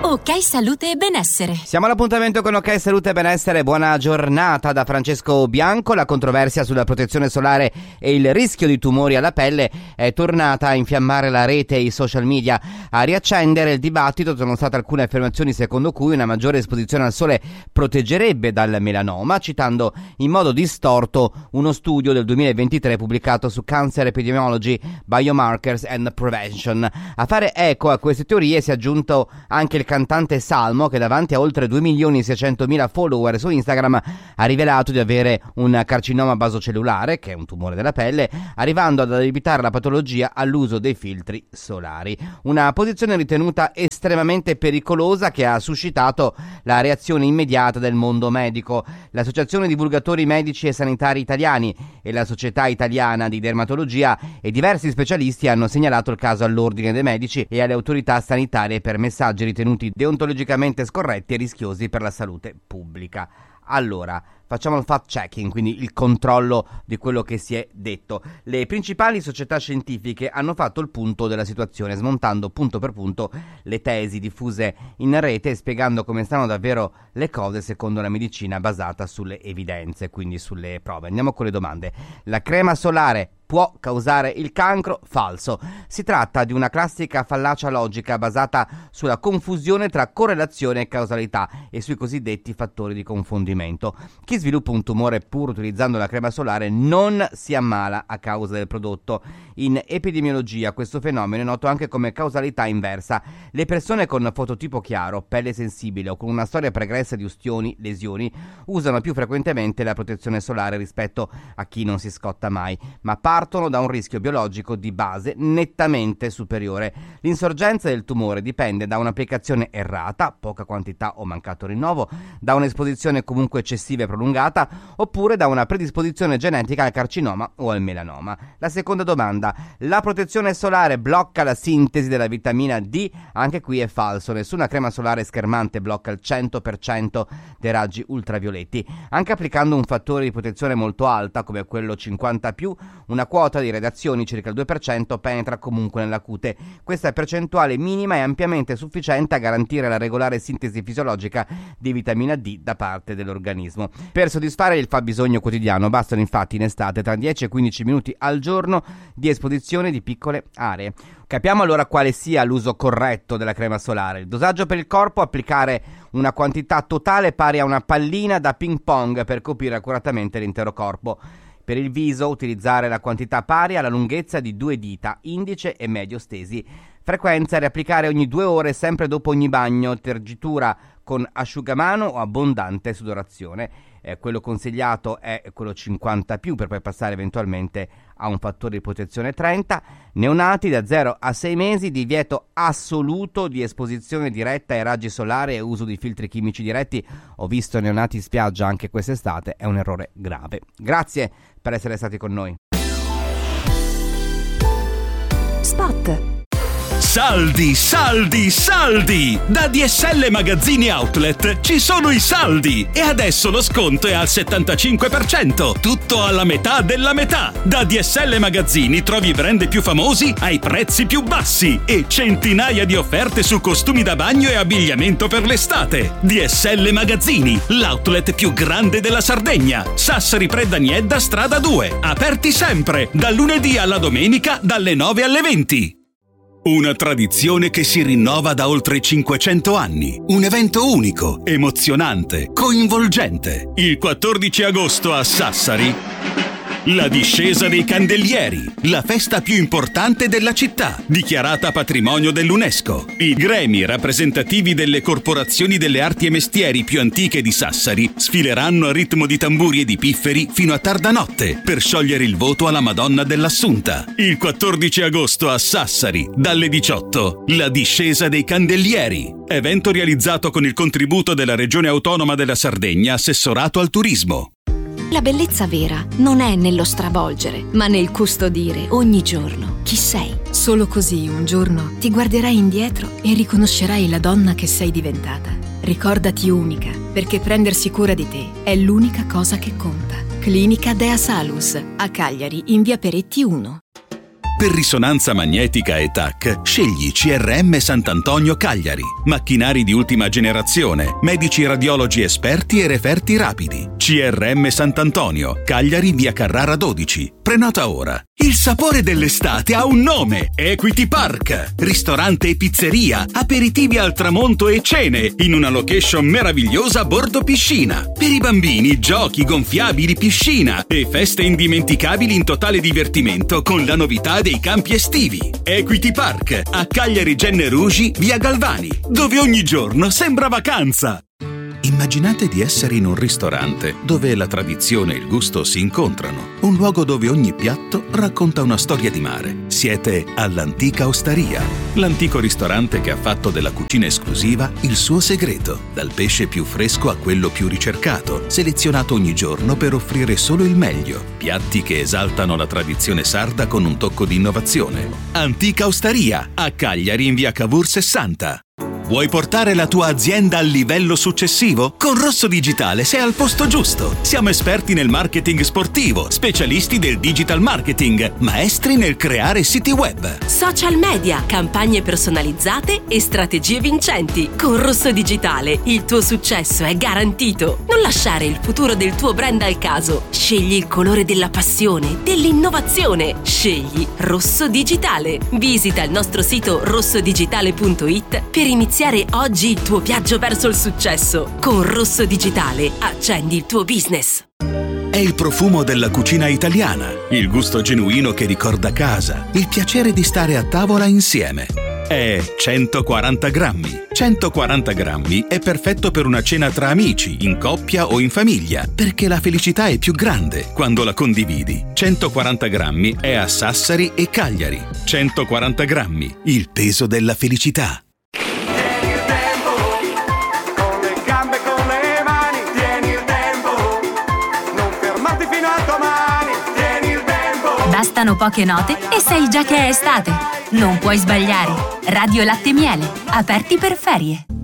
Ok Salute e Benessere. Siamo all'appuntamento con Ok Salute e Benessere. Buona giornata da Francesco Bianco. La controversia sulla protezione solare e il rischio di tumori alla pelle è tornata a infiammare la rete e i social media. A riaccendere il dibattito sono state alcune affermazioni secondo cui una maggiore esposizione al sole proteggerebbe dal melanoma, citando in modo distorto uno studio del 2023 pubblicato su Cancer Epidemiology, Biomarkers and Prevention. A fare eco a queste teorie si è aggiunto anche il cantante Salmo, che davanti a oltre 2.600.000 follower su Instagram ha rivelato di avere un carcinoma basocellulare, che è un tumore della pelle, arrivando ad addebitare la patologia all'uso dei filtri solari. Una posizione ritenuta estremamente pericolosa che ha suscitato la reazione immediata del mondo medico. L'Associazione Divulgatori Medici e Sanitari Italiani e la Società Italiana di Dermatologia e diversi specialisti hanno segnalato il caso all'Ordine dei Medici e alle autorità sanitarie per messaggi ritenuti deontologicamente scorretti e rischiosi per la salute pubblica. Allora, facciamo il fact-checking, quindi il controllo di quello che si è detto. Le principali società scientifiche hanno fatto il punto della situazione, smontando punto per punto le tesi diffuse in rete e spiegando come stanno davvero le cose secondo la medicina basata sulle evidenze, quindi sulle prove. Andiamo con le domande. La crema solare può causare il cancro? Falso. Si tratta di una classica fallacia logica basata sulla confusione tra correlazione e causalità e sui cosiddetti fattori di confondimento. Chi sviluppa un tumore pur utilizzando la crema solare non si ammala a causa del prodotto. In epidemiologia questo fenomeno è noto anche come causalità inversa. Le persone con fototipo chiaro, pelle sensibile o con una storia pregressa di ustioni, lesioni, usano più frequentemente la protezione solare rispetto a chi non si scotta mai, ma partono da un rischio biologico di base nettamente superiore. L'insorgenza del tumore dipende da un'applicazione errata, poca quantità o mancato rinnovo, da un'esposizione comunque eccessiva e prolungata, oppure da una predisposizione genetica al carcinoma o al melanoma. La seconda domanda: la protezione solare blocca la sintesi della vitamina D? Anche qui è falso. Nessuna crema solare schermante blocca il 100% dei raggi ultravioletti. Anche applicando un fattore di protezione molto alta, come quello 50+, una quota di radiazioni, circa il 2%, penetra comunque nella cute. Questa percentuale minima è ampiamente sufficiente a garantire la regolare sintesi fisiologica di vitamina D da parte dell'organismo. Per soddisfare il fabbisogno quotidiano bastano infatti in estate tra 10 e 15 minuti al giorno di esposizione di piccole aree. Capiamo allora quale sia l'uso corretto della crema solare. Il dosaggio per il corpo: applicare una quantità totale pari a una pallina da ping pong per coprire accuratamente l'intero corpo. Per il viso utilizzare la quantità pari alla lunghezza di 2 dita, indice e medio stesi. Frequenza: riapplicare ogni 2 ore, sempre dopo ogni bagno. Tergitura con asciugamano o abbondante sudorazione. Quello consigliato è quello 50+, per poi passare eventualmente a un fattore di protezione 30. Neonati da 0 a 6 mesi, divieto assoluto di esposizione diretta ai raggi solari e uso di filtri chimici diretti. Ho visto neonati in spiaggia anche quest'estate, è un errore grave. Grazie per essere stati con noi. Spot. Saldi, saldi, saldi! Da DSL Magazzini Outlet ci sono i saldi e adesso lo sconto è al 75%, tutto alla metà della metà. Da DSL Magazzini trovi i brand più famosi ai prezzi più bassi e centinaia di offerte su costumi da bagno e abbigliamento per l'estate. DSL Magazzini, l'outlet più grande della Sardegna. Sassari Predaniedda, strada 2. Aperti sempre, dal lunedì alla domenica dalle 9 alle 20. Una tradizione che si rinnova da oltre 500 anni. Un evento unico, emozionante, coinvolgente. Il 14 agosto a Sassari, la discesa dei Candelieri, la festa più importante della città, dichiarata patrimonio dell'UNESCO. I gremi rappresentativi delle corporazioni delle arti e mestieri più antiche di Sassari sfileranno a ritmo di tamburi e di pifferi fino a tarda notte per sciogliere il voto alla Madonna dell'Assunta. Il 14 agosto a Sassari, dalle 18, la discesa dei Candelieri. Evento realizzato con il contributo della Regione Autonoma della Sardegna, assessorato al turismo. La bellezza vera non è nello stravolgere, ma nel custodire ogni giorno chi sei. Solo così un giorno ti guarderai indietro e riconoscerai la donna che sei diventata. Ricordati unica, perché prendersi cura di te è l'unica cosa che conta. Clinica Dea Salus, a Cagliari, in via Peretti 1. Per risonanza magnetica e TAC, scegli CRM Sant'Antonio Cagliari. Macchinari di ultima generazione, medici radiologi esperti e referti rapidi. CRM Sant'Antonio, Cagliari, via Carrara 12. Prenota ora. Il sapore dell'estate ha un nome: Equity Park. Ristorante e pizzeria, aperitivi al tramonto e cene, in una location meravigliosa a bordo piscina. Per i bambini, giochi, gonfiabili, piscina e feste indimenticabili in totale divertimento con la novità dei campi estivi. Equity Park, a Cagliari Genne Rugi, via Galvani, dove ogni giorno sembra vacanza. Immaginate di essere in un ristorante dove la tradizione e il gusto si incontrano, un luogo dove ogni piatto racconta una storia di mare. Siete all'Antica Osteria, l'antico ristorante che ha fatto della cucina esclusiva il suo segreto, dal pesce più fresco a quello più ricercato, selezionato ogni giorno per offrire solo il meglio, piatti che esaltano la tradizione sarda con un tocco di innovazione. Antica Osteria, a Cagliari in via Cavour 60. Vuoi portare la tua azienda al livello successivo? Con Rosso Digitale sei al posto giusto. Siamo esperti nel marketing sportivo, specialisti del digital marketing, maestri nel creare siti web, social media, campagne personalizzate e strategie vincenti. Con Rosso Digitale il tuo successo è garantito. Non lasciare il futuro del tuo brand al caso. Scegli il colore della passione, dell'innovazione. Scegli Rosso Digitale. Visita il nostro sito rossodigitale.it per iniziare oggi il tuo viaggio verso il successo. Con Rosso Digitale accendi il tuo business. È il profumo della cucina italiana, il gusto genuino che ricorda casa, il piacere di stare a tavola insieme. È 140 grammi. 140 grammi è perfetto per una cena tra amici, in coppia o in famiglia, perché la felicità è più grande quando la condividi. 140 grammi è a Sassari e Cagliari. 140 grammi, il peso della felicità. Bastano poche note e sai già che è estate. Non puoi sbagliare. Radio Latte Miele, aperti per ferie.